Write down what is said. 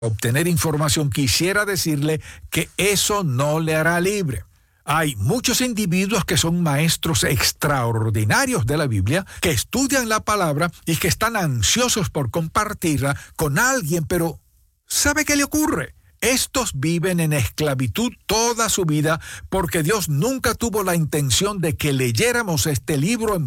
obtener información, quisiera decirle que eso no le hará libre. Hay muchos individuos que son maestros extraordinarios de la Biblia, que estudian la palabra y que están ansiosos por compartirla con alguien, pero ¿sabe qué le ocurre? Estos viven en esclavitud toda su vida porque Dios nunca tuvo la intención de que leyéramos este libro en